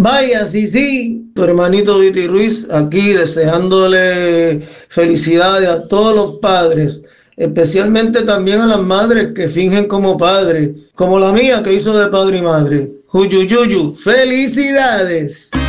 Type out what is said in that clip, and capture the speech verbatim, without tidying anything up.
Vaya, sí, sí, tu hermanito Viti Ruiz aquí deseándole felicidades a todos los padres, especialmente también a las madres que fingen como padres, como la mía que hizo de padre y madre. Juyuyuyu, felicidades.